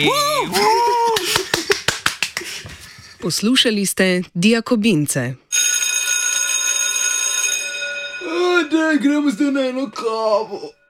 Poslušali ste Diakobince. Daj, gremo zdaj na eno kavo.